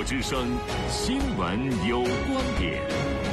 国之声新闻有观点。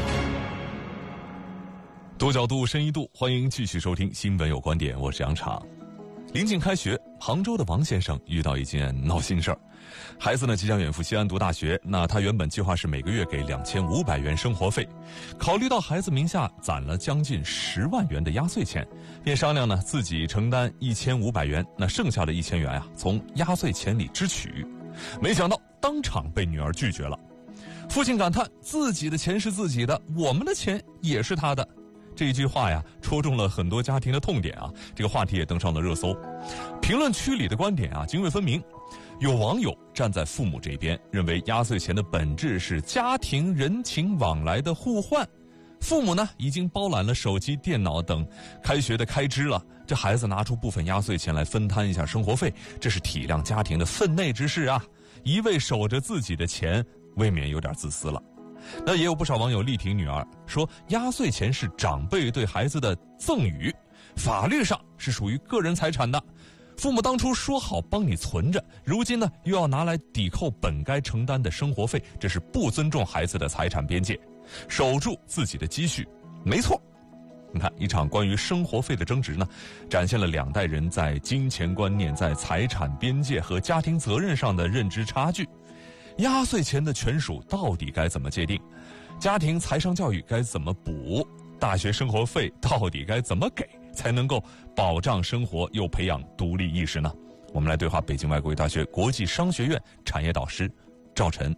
多角度，深一度，欢迎继续收听新闻有观点，我是杨昶。临近开学，杭州的王先生遇到一件闹心事儿。孩子呢即将远赴西安读大学，那他原本计划是每个月给2500元生活费，考虑到孩子名下攒了将近10万元的压岁钱，便商量呢自己承担1500元，那剩下的1000元啊从压岁钱里支取。没想到当场被女儿拒绝了。父亲感叹自己的钱是自己的，我们的钱也是他的。这一句话呀，戳中了很多家庭的痛点啊，这个话题也登上了热搜。评论区里的观点啊，泾渭分明。有网友站在父母这边，认为压岁钱的本质是家庭人情往来的互换。父母呢，已经包揽了手机、电脑等开学的开支了，这孩子拿出部分压岁钱来分摊一下生活费，这是体谅家庭的分内之事啊。一味守着自己的钱，未免有点自私了。那也有不少网友力挺女儿，说压岁钱是长辈对孩子的赠与，法律上是属于个人财产的。父母当初说好帮你存着，如今呢又要拿来抵扣本该承担的生活费，这是不尊重孩子的财产边界，守住自己的积蓄，没错。你看，一场关于生活费的争执呢，展现了两代人在金钱观念、在财产边界和家庭责任上的认知差距。压岁钱的权属到底该怎么界定？家庭财商教育该怎么补？大学生活费到底该怎么给，才能够保障生活又培养独立意识呢？我们来对话北京外国语大学国际商学院产业导师赵晨。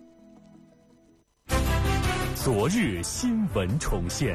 昨日新闻重现。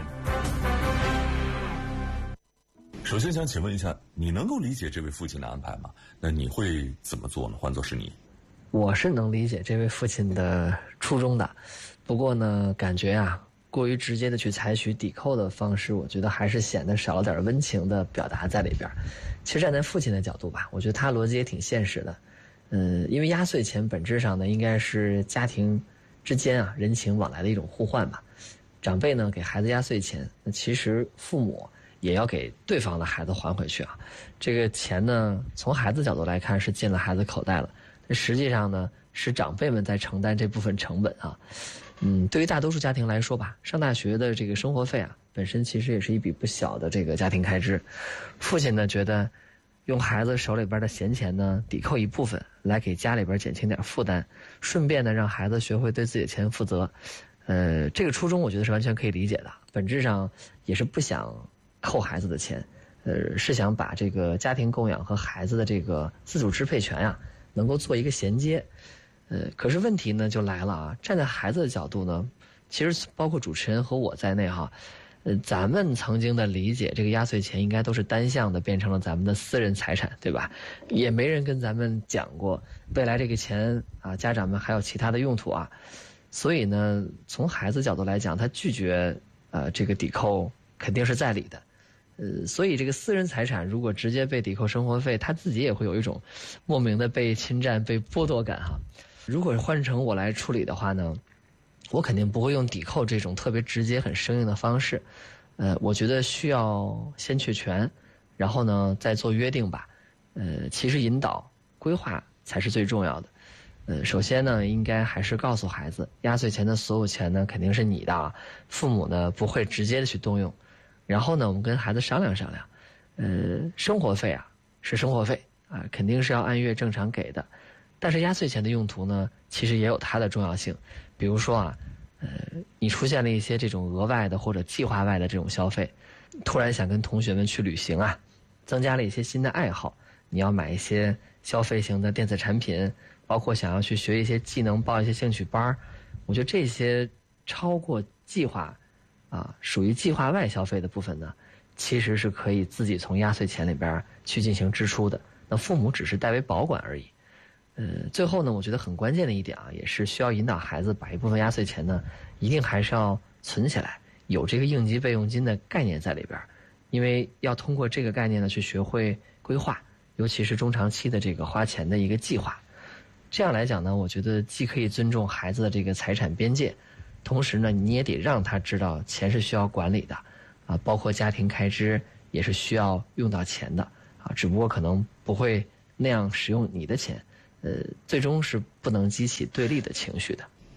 首先想请问一下，你能够理解这位父亲的安排吗？那你会怎么做呢？换作是你。 我是能理解这位父亲的初衷的，不过呢，感觉啊，过于直接的去采取抵扣的方式，我觉得还是显得少了点温情的表达在里边。其实站在父亲的角度吧，我觉得他逻辑也挺现实的。因为压岁钱本质上呢，应该是家庭之间啊人情往来的一种互换吧。长辈呢给孩子压岁钱，那其实父母也要给对方的孩子还回去啊。这个钱呢，从孩子角度来看是进了孩子口袋了。实际上呢，是长辈们在承担这部分成本啊。对于大多数家庭来说吧，上大学的这个生活费啊，本身其实也是一笔不小的这个家庭开支。父亲呢觉得，用孩子手里边的闲钱呢抵扣一部分，来给家里边减轻点负担，顺便呢让孩子学会对自己的钱负责。这个初衷我觉得是完全可以理解的，本质上也是不想扣孩子的钱，是想把这个家庭供养和孩子的这个自主支配权啊。能够做一个衔接，可是问题呢就来了啊！站在孩子的角度呢，其实包括主持人和我在内哈，咱们曾经的理解，这个压岁钱应该都是单向的，变成了咱们的私人财产，对吧？也没人跟咱们讲过，未来这个钱啊，家长们还有其他的用途啊。所以呢，从孩子角度来讲，他拒绝这个抵扣肯定是在理的。所以这个私人财产如果直接被抵扣生活费，他自己也会有一种莫名的被侵占、被剥夺感哈。如果换成我来处理的话呢，我肯定不会用抵扣这种特别直接、很生硬的方式。我觉得需要先确权，然后呢再做约定吧。其实引导、规划才是最重要的。首先呢，应该还是告诉孩子，压岁钱的所有钱呢肯定是你的啊，父母呢不会直接的去动用。然后呢，我们跟孩子商量商量，生活费啊是生活费啊，肯定是要按月正常给的。但是压岁钱的用途呢，其实也有它的重要性。比如说啊，你出现了一些这种额外的或者计划外的这种消费，突然想跟同学们去旅行啊，增加了一些新的爱好，你要买一些消费型的电子产品，包括想要去学一些技能、报一些兴趣班，我觉得这些超过计划。属于计划外消费的部分呢，其实是可以自己从压岁钱里边去进行支出的。那父母只是代为保管而已。最后呢，我觉得很关键的一点啊，也是需要引导孩子把一部分压岁钱呢，一定还是要存起来，有这个应急备用金的概念在里边，因为要通过这个概念呢去学会规划，尤其是中长期的这个花钱的一个计划。这样来讲呢，我觉得既可以尊重孩子的这个财产边界。同时呢，你也得让他知道钱是需要管理的，包括家庭开支也是需要用到钱的，只不过可能不会那样使用你的钱，最终是不能激起对立的情绪的。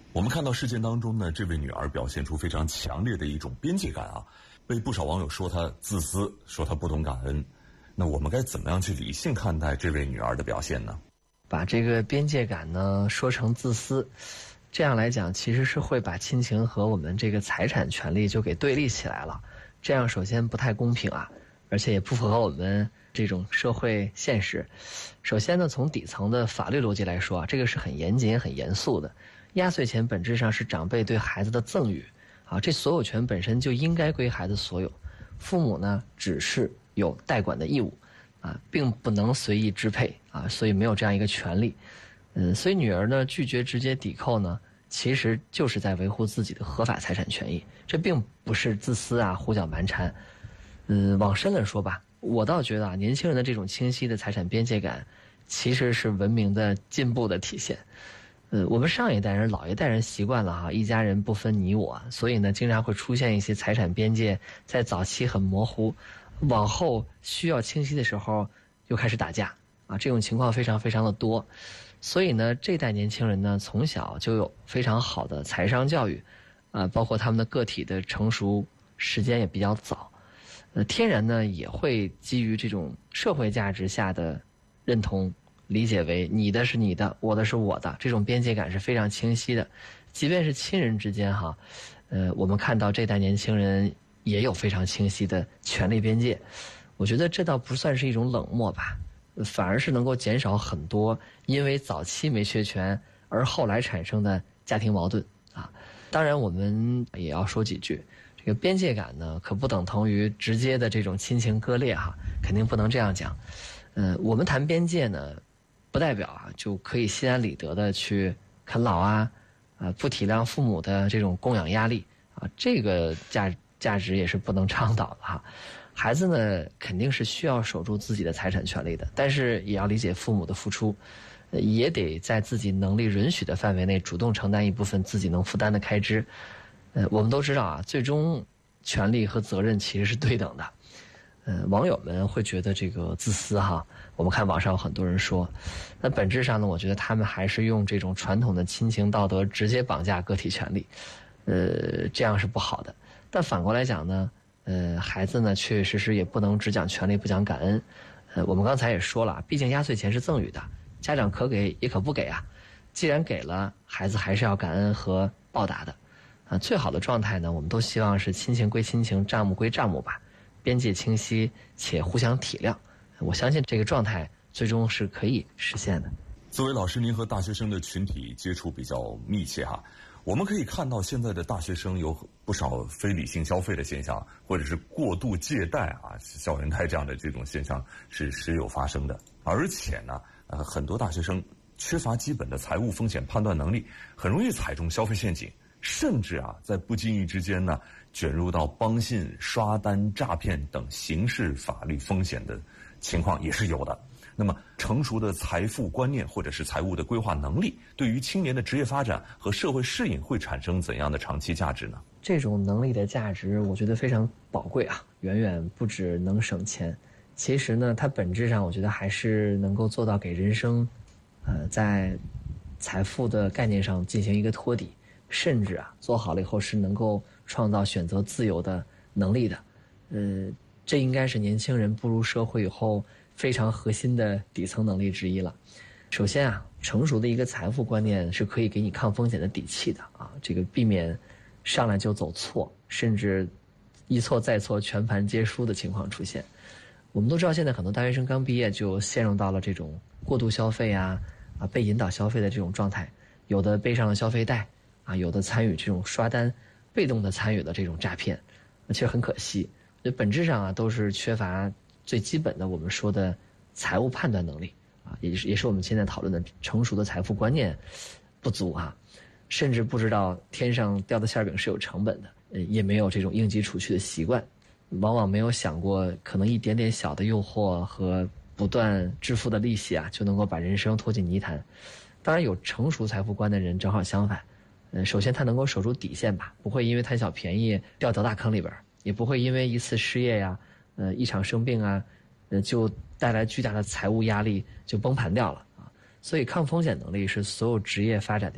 我们看到事件当中呢，这位女儿表现出非常强烈的一种边界感啊，被不少网友说她自私，说她不懂感恩。那我们该怎么样去理性看待这位女儿的表现呢？ 把这个边界感呢说成自私，这样来讲其实是会把亲情和我们这个财产权利就给对立起来了。这样首先不太公平啊，而且也不符合我们这种社会现实。首先呢，从底层的法律逻辑来说啊，这个是很严谨、很严肃的。压岁钱本质上是长辈对孩子的赠与，啊，这所有权本身就应该归孩子所有，父母呢只是有代管的义务，啊，并不能随意支配啊，所以没有这样一个权利。所以女儿呢拒绝直接抵扣呢，其实就是在维护自己的合法财产权益，这并不是自私啊、胡搅蛮缠。往深了说吧，我倒觉得啊，年轻人的这种清晰的财产边界感，其实是文明的进步的体现。我们上一代人、老一代人习惯了哈，一家人不分你我，所以呢，经常会出现一些财产边界在早期很模糊，往后需要清晰的时候又开始打架啊，这种情况非常非常的多。所以呢，这代年轻人呢，从小就有非常好的财商教育，包括他们的个体的成熟时间也比较早，天然呢也会基于这种社会价值下的认同。理解为你的是你的，我的是我的，这种边界感是非常清晰的。即便是亲人之间哈，我们看到这代年轻人也有非常清晰的权利边界。我觉得这倒不算是一种冷漠吧，反而是能够减少很多因为早期没确权而后来产生的家庭矛盾啊。当然我们也要说几句，这个边界感呢可不等同于直接的这种亲情割裂哈，肯定不能这样讲。我们谈边界呢，不代表啊就可以心安理得的去啃老啊，不体谅父母的这种供养压力啊，这个价值也是不能倡导的哈。孩子呢肯定是需要守住自己的财产权利的，但是也要理解父母的付出，也得在自己能力允许的范围内主动承担一部分自己能负担的开支。我们都知道啊，最终权利和责任其实是对等的。网友们会觉得这个自私哈，我们看网上有很多人说，那本质上呢，我觉得他们还是用这种传统的亲情道德直接绑架个体权利，这样是不好的。但反过来讲呢，孩子呢确确实实也不能只讲权利不讲感恩。我们刚才也说了，毕竟压岁钱是赠与的，家长可给也可不给啊。既然给了，孩子还是要感恩和报答的。最好的状态呢，我们都希望是亲情归亲情，账目归账目吧。边界清晰且互相体谅，我相信这个状态最终是可以实现的。 作为老师，您和大学生的群体接触比较密切哈，我们可以看到现在的大学生有不少非理性消费的现象，或者是过度借贷啊、校园贷这样的这种现象是时有发生的。而且呢，很多大学生缺乏基本的财务风险判断能力，很容易踩中消费陷阱，甚至啊，在不经意之间呢，卷入到帮信、刷单、诈骗等刑事法律风险的情况也是有的。那么，成熟的财富观念或者是财务的规划能力，对于青年的职业发展和社会适应会产生怎样的长期价值呢？ 这种能力的价值，我觉得非常宝贵啊，远远不止能省钱。其实呢，它本质上我觉得还是能够做到给人生，在财富的概念上进行一个托底。甚至啊，做好了以后是能够创造选择自由的能力的，这应该是年轻人步入社会以后非常核心的底层能力之一了。首先啊，成熟的一个财富观念是可以给你抗风险的底气的啊，这个避免上来就走错，甚至一错再错全盘皆输的情况出现。我们都知道，现在很多大学生刚毕业就陷入到了这种过度消费啊被引导消费的这种状态，有的背上了消费贷。有的参与这种刷单，被动的参与了这种诈骗，其实很可惜。本质上啊，都是缺乏最基本的我们说的财务判断能力啊，也是我们现在讨论的成熟的财富观念不足啊，甚至不知道天上掉的馅饼是有成本的，也没有这种应急储蓄的习惯，往往没有想过可能一点点小的诱惑和不断支付的利息啊，就能够把人生拖进泥潭。当然，有成熟财富观的人正好相反。首先他能够守住底线吧，不会因为贪小便宜掉大坑里边，也不会因为一次失业呀，一场生病啊，就带来巨大的财务压力就崩盘掉了啊。所以抗风险能力是所有职业发展的